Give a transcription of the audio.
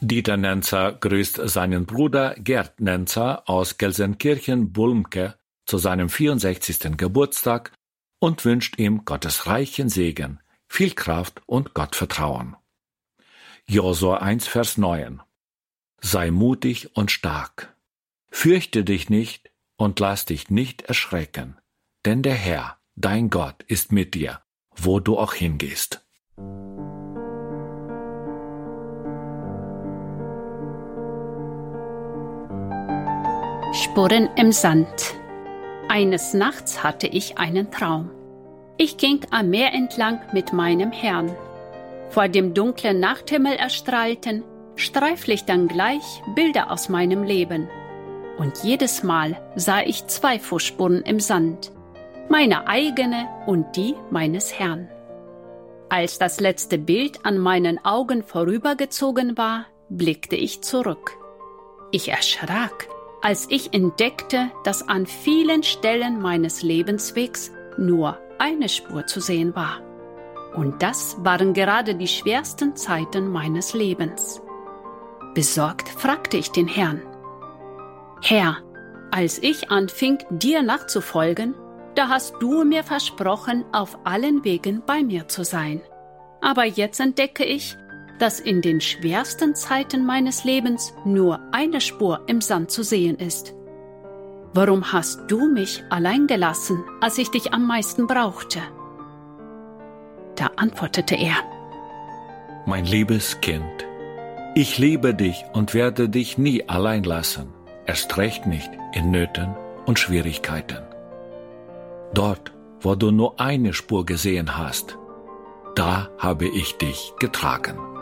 Dieter Nenzer grüßt seinen Bruder Gerd Nenzer aus Gelsenkirchen-Bulmke zu seinem 64. Geburtstag und wünscht ihm Gottes reichen Segen, viel Kraft und Gottvertrauen. Josua 1, Vers 9. Sei mutig und stark. Fürchte dich nicht und lass dich nicht erschrecken, denn der Herr, dein Gott, ist mit dir, wo du auch hingehst. Spuren im Sand. Eines Nachts hatte ich einen Traum. Ich ging am Meer entlang mit meinem Herrn. Vor dem dunklen Nachthimmel erstrahlten Streiflichtern gleich Bilder aus meinem Leben. Und jedes Mal sah ich 2 Fußspuren im Sand, meine eigene und die meines Herrn. Als das letzte Bild an meinen Augen vorübergezogen war, blickte ich zurück. Ich erschrak, als ich entdeckte, dass an vielen Stellen meines Lebenswegs nur eine Spur zu sehen war. Und das waren gerade die schwersten Zeiten meines Lebens. Besorgt fragte ich den Herrn: Herr, als ich anfing, dir nachzufolgen, da hast du mir versprochen, auf allen Wegen bei mir zu sein. Aber jetzt entdecke ich, dass in den schwersten Zeiten meines Lebens nur eine Spur im Sand zu sehen ist. Warum hast du mich allein gelassen, als ich dich am meisten brauchte? Da antwortete er: Mein liebes Kind, ich liebe dich und werde dich nie allein lassen, erst recht nicht in Nöten und Schwierigkeiten. Dort, wo du nur eine Spur gesehen hast, da habe ich dich getragen.